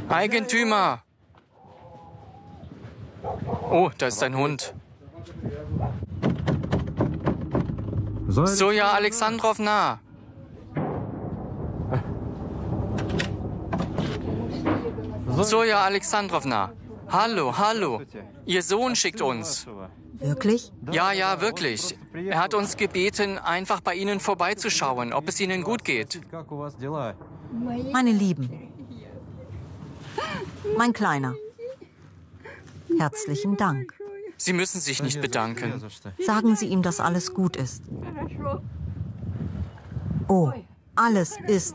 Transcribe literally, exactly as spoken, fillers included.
Eigentümer! Oh, da ist ein Hund. Soja Alexandrowna! Soja Alexandrowna! Hallo, hallo! Ihr Sohn schickt uns. Wirklich? Ja, ja, wirklich. Er hat uns gebeten, einfach bei Ihnen vorbeizuschauen, ob es Ihnen gut geht. Meine Lieben, mein Kleiner, herzlichen Dank. Sie müssen sich nicht bedanken. Sagen Sie ihm, dass alles gut ist. Oh, alles ist